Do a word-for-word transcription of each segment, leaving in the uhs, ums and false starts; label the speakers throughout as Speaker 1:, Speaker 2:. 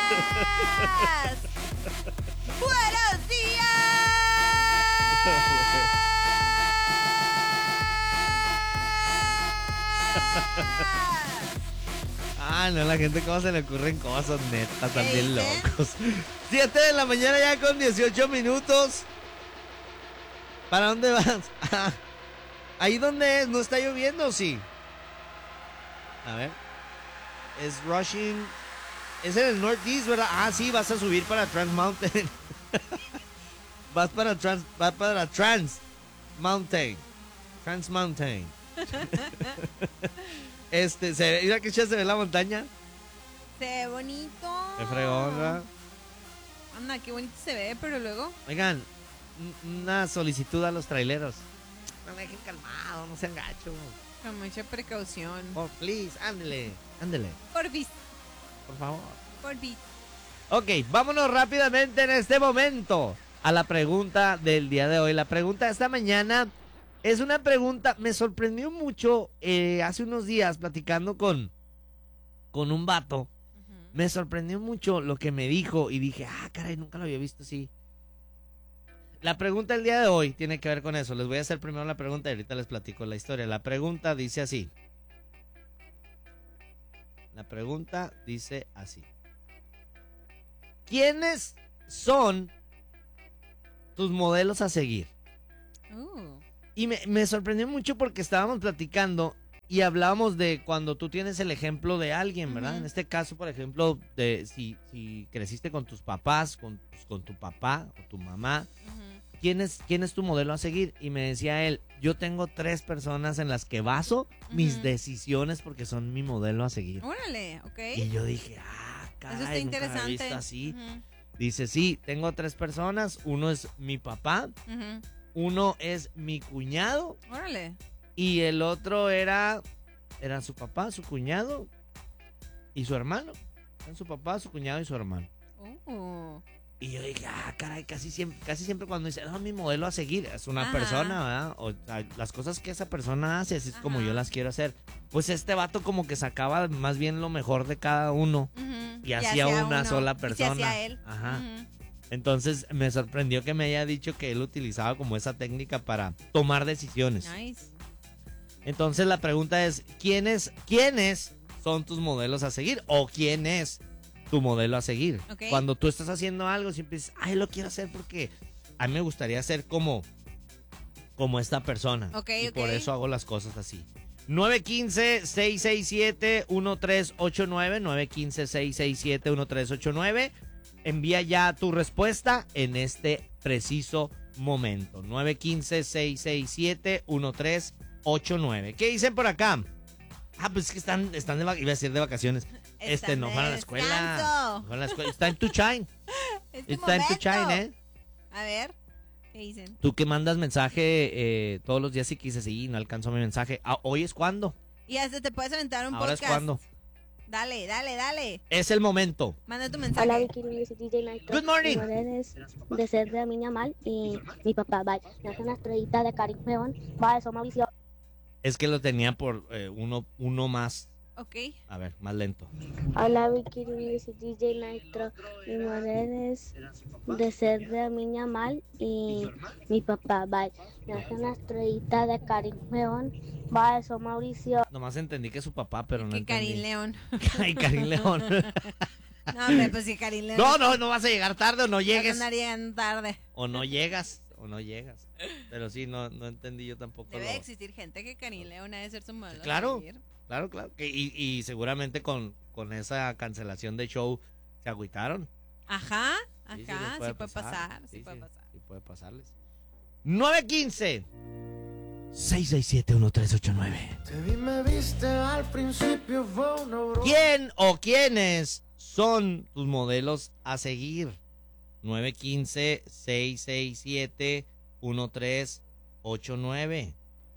Speaker 1: ¡Buenos días!
Speaker 2: Ah, no, la gente cómo se le ocurren cosas, neta, también
Speaker 1: dicen?
Speaker 2: locos. siete de la mañana ya con dieciocho minutos. ¿Para dónde vas? Ah, ¿ahí dónde es? ¿No está lloviendo o sí? A ver. Es Rushing. Es en el Northeast, ¿verdad? Ah, sí, vas a subir para Trans Mountain. Vas para Trans, vas para Trans Mountain. Trans Mountain. Este, se ve, mira que chida se ve la montaña.
Speaker 1: Se ve bonito.
Speaker 2: Qué fregón, ¿verdad?
Speaker 1: Anda, qué bonito se ve, pero luego.
Speaker 2: Oigan, n- una solicitud a los traileros. No me dejen calmado, no sean gachos.
Speaker 1: Con mucha precaución.
Speaker 2: Oh, please, ándele, ándele,
Speaker 1: Por bis,
Speaker 2: por favor.
Speaker 1: por bis.
Speaker 2: Ok, vámonos rápidamente en este momento a la pregunta del día de hoy. La pregunta de esta mañana es una pregunta, me sorprendió mucho eh, hace unos días platicando con, con un vato. Me sorprendió mucho lo que me dijo y dije, ah, caray, nunca lo había visto así. La pregunta del día de hoy tiene que ver con eso. Les voy a hacer primero la pregunta y ahorita les platico la historia. La pregunta dice así. La pregunta dice así. ¿Quiénes son tus modelos a seguir?
Speaker 1: Uh.
Speaker 2: Y me, me sorprendió mucho porque estábamos platicando y hablábamos de cuando tú tienes el ejemplo de alguien, ¿verdad?
Speaker 1: Ujú.
Speaker 2: En este caso, por ejemplo, de si, si creciste con tus papás, con, pues, con tu papá o tu mamá,
Speaker 1: Ujú.
Speaker 2: ¿quién es, quién es tu modelo a seguir? Y me decía él, yo tengo tres personas en las que baso mis
Speaker 1: Ujú.
Speaker 2: decisiones porque son mi modelo a seguir.
Speaker 1: Órale, ok.
Speaker 2: Y yo dije, ah, caray,
Speaker 1: Eso está
Speaker 2: nunca lo había
Speaker 1: interesante.
Speaker 2: visto así.
Speaker 1: Ujú,
Speaker 2: Dice, sí, tengo tres personas, uno es mi papá,
Speaker 1: ujú.
Speaker 2: uno es mi cuñado
Speaker 1: Órale.
Speaker 2: y el otro era, era su papá, su cuñado y su hermano. Eran su papá, su cuñado y su hermano.
Speaker 1: Uh.
Speaker 2: Y yo dije, ah, caray, casi siempre, casi siempre cuando dice, no, mi modelo a seguir es una
Speaker 1: Ajá.
Speaker 2: persona, ¿verdad? O sea, las cosas que esa persona hace, así es como
Speaker 1: Ajá.
Speaker 2: yo las quiero hacer. Pues este vato como que sacaba más bien lo mejor de cada uno.
Speaker 1: Ujú.
Speaker 2: Y hacía una
Speaker 1: uno.
Speaker 2: sola
Speaker 1: Y se
Speaker 2: persona.
Speaker 1: hacía él.
Speaker 2: Ajá.
Speaker 1: Ujú.
Speaker 2: Entonces me sorprendió que me haya dicho que él utilizaba como esa técnica para tomar decisiones.
Speaker 1: Nice.
Speaker 2: Entonces la pregunta es, ¿quiénes, quiénes son tus modelos a seguir? ¿O quién es tu modelo a seguir?
Speaker 1: Ok.
Speaker 2: Cuando tú estás haciendo algo, siempre dices, ay, lo quiero hacer porque a mí me gustaría ser como, como esta persona.
Speaker 1: Ok,
Speaker 2: y
Speaker 1: ok.
Speaker 2: por eso hago las cosas así. nueve uno cinco, seis seis siete, uno tres ocho nueve, nueve uno cinco, seis seis siete, uno tres ocho nueve. Envía ya tu respuesta en este preciso momento. nueve uno cinco, seis seis siete, uno tres ocho nueve. ¿Qué dicen por acá? Ah, pues es que están, están de, va- iba a decir de vacaciones. Este,
Speaker 1: Están
Speaker 2: no
Speaker 1: de
Speaker 2: van a la escuela.
Speaker 1: descanso.
Speaker 2: No van a la escuela. Está en tu shine.
Speaker 1: Este
Speaker 2: Está en tu
Speaker 1: momento.
Speaker 2: shine, ¿eh?
Speaker 1: A ver, ¿qué dicen?
Speaker 2: Tú que mandas mensaje eh, todos los días y que dices, sí, no alcanzó mi mensaje. Ah, ¿hoy es cuándo?
Speaker 1: Y hasta te puedes aventar un
Speaker 2: Ahora
Speaker 1: podcast.
Speaker 2: es cuándo.
Speaker 1: Dale, dale, dale.
Speaker 2: Es el momento.
Speaker 1: Manda tu
Speaker 3: Hola
Speaker 1: mensaje.
Speaker 3: Vicky, yo soy D J Nitro.
Speaker 2: Good morning.
Speaker 3: Mi modelo es de ser de Miña Mal y mi papá, bye. Nace una estrellita de Karim León, va eso Mauricio.
Speaker 2: Es que lo tenía por eh, uno, uno más.
Speaker 1: Ok.
Speaker 2: A ver, más lento.
Speaker 3: Hola Vicky, yo soy D J Nitro. Mi modelo es de ser de Miña Mal y mi papá, bye. Nace una estrellita de Karim León, va eso Mauricio.
Speaker 2: Nomás entendí que es su papá, pero no
Speaker 1: Que
Speaker 2: entendí.
Speaker 1: Karim León.
Speaker 2: Ay, Karim León.
Speaker 1: No, hombre, pues sí, Karim León.
Speaker 2: No, no, no vas a llegar tarde o no
Speaker 1: Vas a
Speaker 2: llegues.
Speaker 1: andar llegando tarde.
Speaker 2: O no llegas, o no llegas. Pero sí, no, no entendí yo tampoco.
Speaker 1: Debe
Speaker 2: lo-
Speaker 1: existir gente que Karim León ha de ser su modelo. a
Speaker 2: Claro,
Speaker 1: seguir.
Speaker 2: claro, claro. Que- y, y seguramente con, con esa cancelación de show se agüitaron.
Speaker 1: Ajá,
Speaker 2: Sí, sí,
Speaker 1: ajá,
Speaker 2: les
Speaker 1: sí puede pasar, sí,
Speaker 2: Sí,
Speaker 1: puede
Speaker 2: sí,
Speaker 1: pasar.
Speaker 2: sí puede pasarles. nueve uno cinco, seis seis siete, uno tres ocho nueve.
Speaker 4: Te vi, me viste al principio, fue una broma.
Speaker 2: ¿Quién o quiénes son tus modelos a seguir? nueve uno cinco, seis seis siete, uno tres ocho nueve.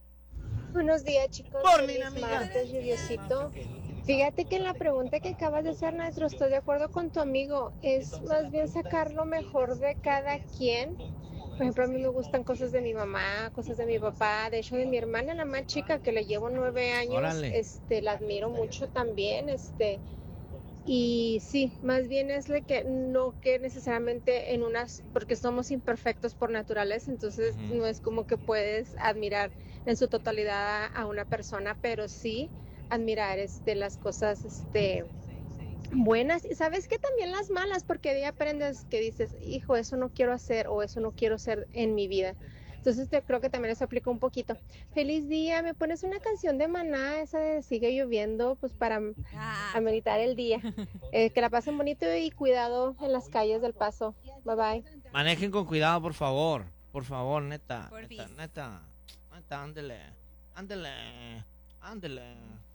Speaker 5: Buenos días, chicos.
Speaker 2: Morning,
Speaker 5: Feliz
Speaker 2: amiga.
Speaker 5: martes, lluviosito. Fíjate que en la pregunta que acabas de hacer, Maestro, estoy de acuerdo con tu amigo. Es más bien sacar lo mejor de cada quien. Por ejemplo, a mí me gustan cosas de mi mamá, cosas de mi papá. De hecho, de mi hermana, la más chica, que le llevo nueve años,
Speaker 2: Órale.
Speaker 5: este, la admiro mucho también. Este, Y sí, más bien es de que no que necesariamente en unas, porque somos imperfectos por naturaleza, entonces
Speaker 2: Ujú.
Speaker 5: no es como que puedes admirar en su totalidad a, a una persona, pero sí admirar este, las cosas este, buenas. Y sabes que también las malas, porque de ahí aprendes que dices, hijo, eso no quiero hacer o eso no quiero ser en mi vida. Entonces te, creo que también eso aplica un poquito. Feliz día, me pones una canción de Maná, esa de Sigue Lloviendo, pues para
Speaker 1: Ah,
Speaker 5: ameritar el día. Eh, que la pasen bonito y cuidado en las calles del Paso. Bye bye.
Speaker 2: Manejen con cuidado, por favor. Por favor, neta.
Speaker 1: Porfis.
Speaker 2: Neta, neta. Neta, ándele. Ándele. Ándele.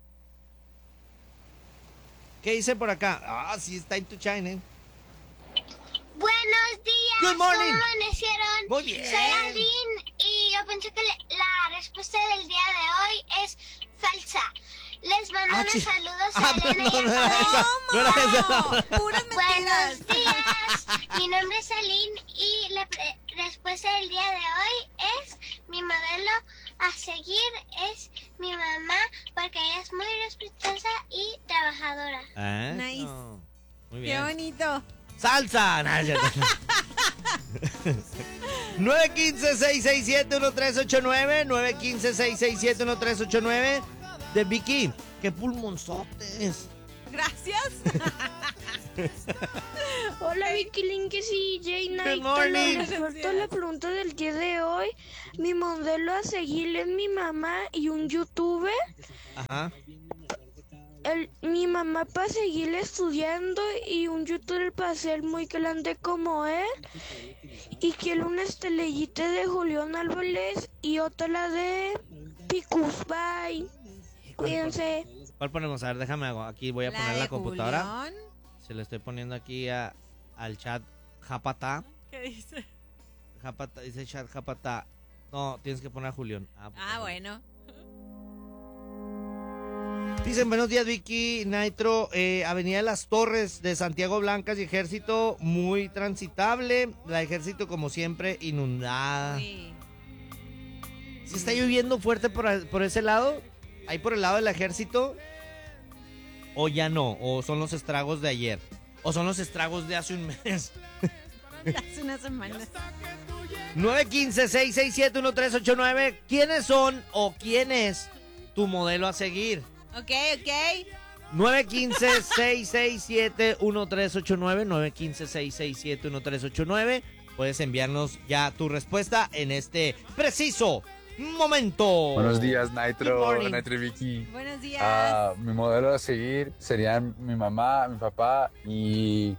Speaker 2: ¿Qué dice por acá? Ah, sí, it's time to shine, ¿eh?
Speaker 6: Buenos días,
Speaker 2: Good morning.
Speaker 6: ¿cómo amanecieron?
Speaker 2: Muy bien.
Speaker 6: Soy Aline y yo pensé que le- la respuesta del día de hoy es falsa. Les mando
Speaker 2: Ah,
Speaker 6: unos
Speaker 2: chi-
Speaker 6: saludos
Speaker 2: Ah,
Speaker 6: a Elena y
Speaker 2: perdón,
Speaker 6: a
Speaker 2: no era
Speaker 6: Joel.
Speaker 2: esa. No era esa.
Speaker 1: ¿Cómo? Puras mentiras.
Speaker 6: Buenos días, mi nombre es Aline y la pre- respuesta del día de hoy es mi modelo a seguir es mi mamá porque ella es muy respetuosa y trabajadora.
Speaker 2: Ah,
Speaker 1: Nice.
Speaker 2: no. Muy
Speaker 1: Qué
Speaker 2: bien.
Speaker 1: bonito.
Speaker 2: ¡Salsa! No, es cierto. nueve uno cinco, seis seis siete, uno tres ocho nueve nueve uno cinco, seis seis siete, uno tres ocho nueve de Vicky. ¡Qué pulmonzotes!
Speaker 1: Gracias.
Speaker 7: Hola Vicky Linkes y Jay Knight.
Speaker 2: morning.
Speaker 7: Les reporto la pregunta del día de hoy. Mi modelo a seguir es mi mamá y un youtuber.
Speaker 2: Ajá.
Speaker 7: El, mi mamá para seguir estudiando y un youtuber para ser muy grande como él. Y quiero una estrellita de Julián Álvarez y otra la de Picus. Bye. Cuídense.
Speaker 2: ¿Cuál ponemos? A ver, déjame hago. Aquí voy a
Speaker 1: La
Speaker 2: poner
Speaker 1: de
Speaker 2: la computadora.
Speaker 1: Julián.
Speaker 2: Se lo estoy poniendo aquí a- al chat Japata.
Speaker 1: ¿Qué dice?
Speaker 2: Japata, dice chat Japata. No, tienes que poner a Julián. Ah, pues,
Speaker 1: Ah,
Speaker 2: ok.
Speaker 1: bueno.
Speaker 2: Dicen, buenos días, Vicky, Nitro, eh, Avenida de las Torres de Santiago Blancas y Ejército, muy transitable. La Ejército, como siempre, inundada.
Speaker 1: Sí.
Speaker 2: ¿Sí está lloviendo fuerte por, por ese lado? ¿Ahí por el lado del Ejército? ¿O ya no? ¿O son los estragos de ayer? ¿O son los estragos de hace un mes?
Speaker 1: Hace una semana.
Speaker 2: nueve uno cinco, seis seis siete, uno tres ocho nueve. ¿Quiénes son o quién es tu modelo a seguir?
Speaker 1: Ok, ok.
Speaker 2: nueve uno cinco, seis seis siete, uno tres ocho nueve, nueve uno cinco, seis seis siete, uno tres ocho nueve. Puedes enviarnos ya tu respuesta en este preciso momento.
Speaker 8: Buenos días,
Speaker 2: Good
Speaker 8: Nitro,
Speaker 2: morning.
Speaker 8: Nitro y Vicky.
Speaker 1: Buenos días.
Speaker 8: Ah, mi modelo a seguir serían mi mamá, mi papá y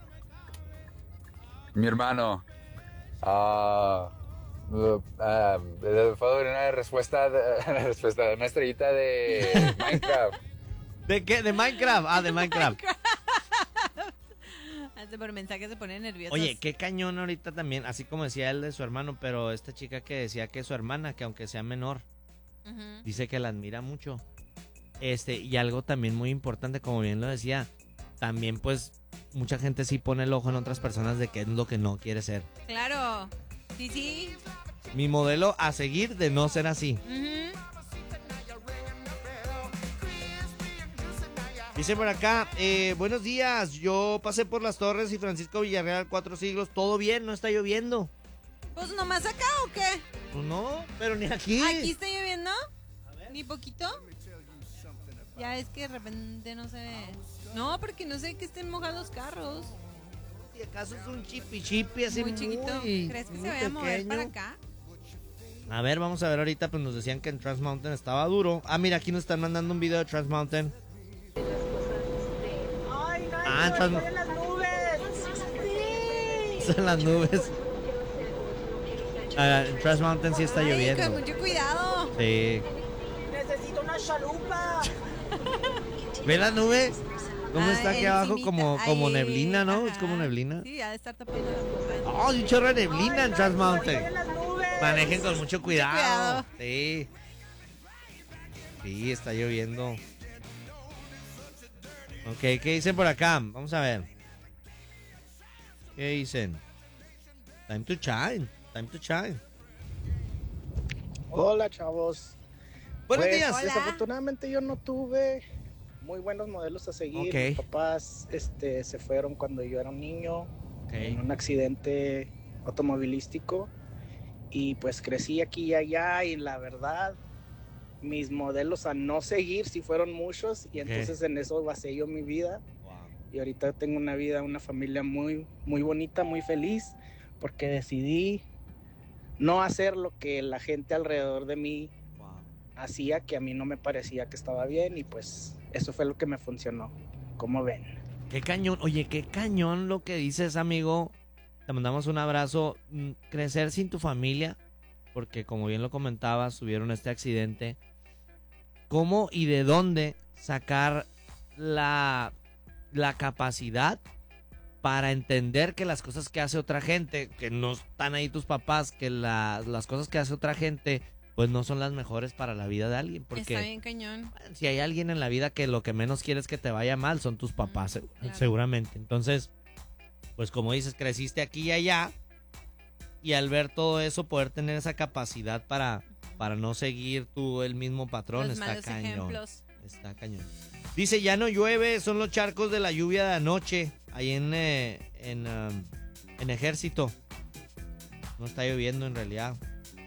Speaker 8: mi hermano. Ah, uh, ah, ¿puedo dar una respuesta, de, una respuesta de una estrellita de Minecraft?
Speaker 2: ¿De qué? ¿De Minecraft? Ah, de Minecraft.
Speaker 1: Hace por mensaje se pone nervioso.
Speaker 2: Oye, qué cañón ahorita también, así como decía él de su hermano, pero esta chica que decía que es su hermana, que aunque sea menor,
Speaker 1: Ujú.
Speaker 2: dice que la admira mucho. Este, y algo también muy importante, como bien lo decía, también pues mucha gente sí pone el ojo en otras personas de qué es lo que no quiere ser.
Speaker 1: Claro. Sí, sí.
Speaker 2: Mi modelo a seguir de no ser así.
Speaker 1: Ujú.
Speaker 2: Dice por acá, eh, buenos días, yo pasé por las Torres y Francisco Villarreal cuatro siglos, todo bien, no está lloviendo.
Speaker 1: Pues nomás acá o qué?
Speaker 2: Pues no, pero ni aquí.
Speaker 1: ¿Aquí está lloviendo? ¿Ni poquito? Ya es que de repente no se ve. No, porque no sé que estén mojados los carros.
Speaker 2: Si acaso es un chipi chipi así
Speaker 1: Muy chiquito.
Speaker 2: muy-
Speaker 1: ¿Crees que
Speaker 2: muy
Speaker 1: se vaya a mover
Speaker 2: pequeño.
Speaker 1: para acá?
Speaker 2: A ver, vamos a ver ahorita, pues nos decían que en Trans Mountain estaba duro. Ah, mira, aquí nos están mandando un video de Trans Mountain. Ah, en Trans...
Speaker 9: las nubes!
Speaker 2: Están las nubes. Ah, en Trans Mountain sí está
Speaker 1: Ay,
Speaker 2: lloviendo.
Speaker 1: con mucho cuidado.
Speaker 2: Sí.
Speaker 9: Necesito una chalupa.
Speaker 2: ¿Ve la nube? ¿Cómo
Speaker 1: Ah,
Speaker 2: está aquí abajo?
Speaker 1: encimita.
Speaker 2: Como, como
Speaker 1: Ahí,
Speaker 2: neblina, ¿no? Es
Speaker 1: ajá.
Speaker 2: como neblina.
Speaker 1: Sí, ha de estar tapando la
Speaker 2: Oh, hay un chorro de neblina en Trans Mountain.
Speaker 9: Estoy en las nubes.
Speaker 2: Manejen con mucho cuidado.
Speaker 1: cuidado.
Speaker 2: Sí. Sí, está lloviendo. Ok, ¿qué dicen por acá? Vamos a ver. ¿Qué dicen? Time to shine. Time to shine.
Speaker 10: Hola, chavos.
Speaker 2: Buenos
Speaker 10: Pues,
Speaker 2: días.
Speaker 1: Hola.
Speaker 10: Desafortunadamente yo no tuve muy buenos modelos a seguir.
Speaker 2: Okay.
Speaker 10: Mis papás este, se fueron cuando yo era un niño,
Speaker 2: Okay.
Speaker 10: en un accidente automovilístico, y pues crecí aquí y allá, y la verdad, mis modelos a no seguir sí fueron muchos, y entonces en eso basé yo mi vida. Y ahorita tengo una vida, una familia muy, muy bonita, muy feliz, porque decidí no hacer lo que la gente alrededor de mí hacía, que a mí no me parecía que estaba bien, y pues eso fue lo que me funcionó. ¿Cómo ven?
Speaker 2: Qué cañón, oye, qué cañón lo que dices, amigo. Te mandamos un abrazo. Mm, Crecer sin tu familia, porque como bien lo comentabas, tuvieron este accidente. ¿Cómo y de dónde sacar la, la capacidad para entender que las cosas que hace otra gente, que no están ahí tus papás, que la, las cosas que hace otra gente, pues no son las mejores para la vida de alguien? Porque
Speaker 1: Está bien cañón.
Speaker 2: si hay alguien en la vida que lo que menos quiere es que te vaya mal, son tus papás, segu-
Speaker 1: claro.
Speaker 2: seguramente. Entonces, pues como dices, creciste aquí y allá, y al ver todo eso, poder tener esa capacidad para, para no seguir tú el mismo patrón,
Speaker 1: Los
Speaker 2: está
Speaker 1: malos
Speaker 2: cañón.
Speaker 1: ejemplos.
Speaker 2: Está cañón. Dice, ya no llueve, son los charcos de la lluvia de anoche, ahí en, eh, en, um, en Ejército. No está lloviendo en realidad.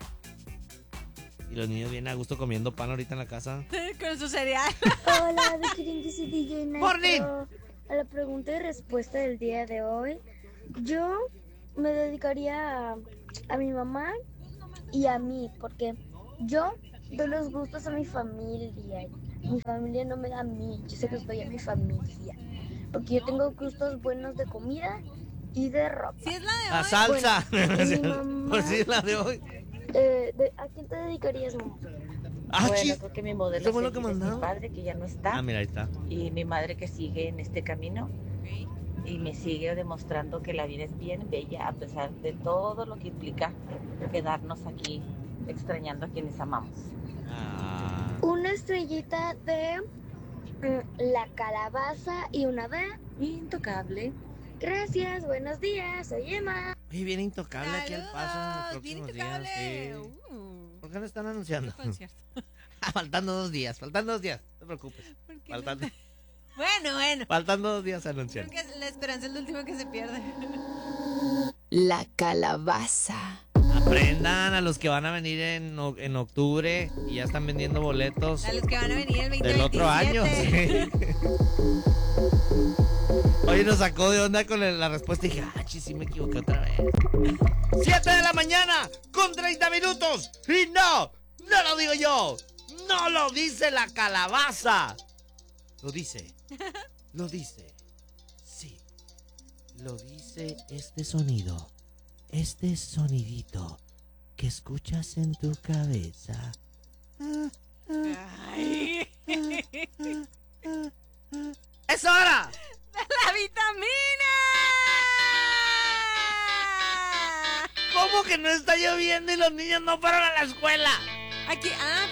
Speaker 2: Y los niños vienen a gusto comiendo pan ahorita en la casa.
Speaker 1: Con su cereal.
Speaker 3: Hola, de Kirinki, soy D J
Speaker 2: Morning.
Speaker 3: Nitro. A la pregunta y respuesta del día de hoy, yo me dedicaría a, a mi mamá y a mí, porque yo doy los gustos a mi familia. Mi familia no me da a mí, yo sé que doy a mi familia. Porque yo tengo gustos buenos de comida y de ropa.
Speaker 1: Si es la de
Speaker 2: La
Speaker 1: hoy.
Speaker 2: salsa.
Speaker 3: Bueno, y mi mamá-
Speaker 2: Pues sí, es la de hoy.
Speaker 3: Eh, de- ¿A quién te dedicarías, mamá?
Speaker 2: Ah,
Speaker 11: Bueno,
Speaker 2: chis.
Speaker 11: creo que mi modelo
Speaker 2: ¿Eso fue lo
Speaker 11: a
Speaker 2: que
Speaker 11: seguir es mi
Speaker 2: mandaron?
Speaker 11: padre, que ya no está,
Speaker 2: Ah, mira, ahí está.
Speaker 11: y mi madre, que sigue en este camino y me sigue demostrando que la vida es bien bella a pesar de todo lo que implica quedarnos aquí extrañando a quienes amamos.
Speaker 2: Ah.
Speaker 3: Una estrellita de mm, la calabaza y una de
Speaker 11: Intocable.
Speaker 3: gracias, buenos días, soy Emma.
Speaker 2: Oye, viene Intocable aquí al paso en los
Speaker 1: Saludos, bien
Speaker 2: próximos días.
Speaker 1: Intocable.
Speaker 2: Sí.
Speaker 1: Uh,
Speaker 2: ¿Por qué no están anunciando?
Speaker 1: qué concierto.
Speaker 2: Faltando dos días, faltando dos días. No te preocupes.
Speaker 1: ¿Por qué
Speaker 2: Faltando,
Speaker 1: no? Bueno, bueno.
Speaker 2: faltando dos días a anunciar.
Speaker 1: Creo que la esperanza es lo último que se pierde.
Speaker 12: La calabaza.
Speaker 2: Aprendan a los que van a venir en, o- en octubre y ya están vendiendo boletos
Speaker 1: A los que van a venir el veinte
Speaker 2: del otro año.
Speaker 1: veintisiete.
Speaker 2: Sí. Oye, nos sacó de onda con el- la respuesta y dije, ah, chis, sí me equivoqué otra vez. siete de la mañana con treinta minutos. Y no, no lo digo yo. No lo dice la calabaza. Lo dice. Lo dice. Sí. Lo dice este sonido. Este sonidito que escuchas en tu cabeza.
Speaker 1: Ay.
Speaker 2: ¡Es hora!
Speaker 1: ¡La vitamina!
Speaker 2: ¿Cómo que no está lloviendo y los niños no fueron a la escuela?
Speaker 1: Aquí, ah,